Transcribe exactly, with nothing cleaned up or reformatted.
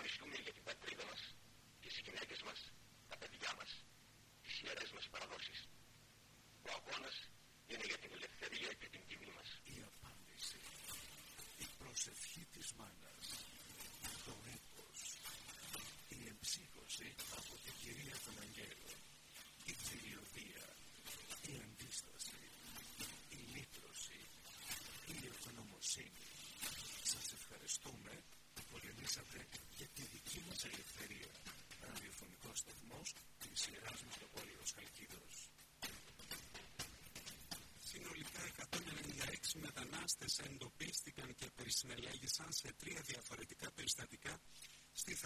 αγωνιστούμε για την πατρίδα μας, τις γυναίκες μας, τα παιδιά μας, τις ιερές μας παραδόσεις. Ο αγώνας είναι για την ελευθερία και την τιμή μας. Η απάντηση, η προσευχή της μάνας, το έπος, η εμψύχωση από την Κυρία των Αγγέλων, η θηριωδία, η αντίσταση, η λύτρωση, η ορθονομοσύνη. Σας ευχαριστούμε που πολεμήσατε για τη δική μας ελευθερία. Ραδιοφωνικός σταθμός της Ιεράς Μητροπόλεως Χαλκίδος. Συνολικά εκατόν ενενήντα έξι μετανάστες εντοπίστηκαν και περισυνελέγησαν σε τρία διαφορετικά περιστατικά στη